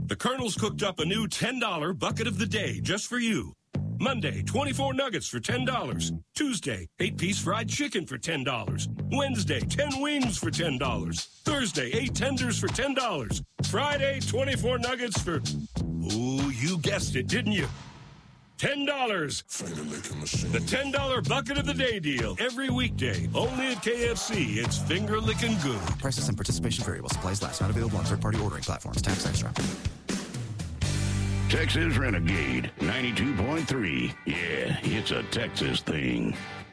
The Colonel's cooked up a new $10 bucket of the day just for you. Monday, 24 nuggets for $10. Tuesday, 8-piece fried chicken for $10. Wednesday, 10 wings for $10. Thursday, 8 tenders for $10. Friday, 24 nuggets for, ooh, you guessed it, didn't you? $10. The $10 bucket of the day deal. Every weekday, only at KFC. It's finger licking good. Prices and participation variable. Supplies last. Not available on third-party ordering platforms. Tax extra. Texas Renegade 92.3. Yeah, it's a Texas thing.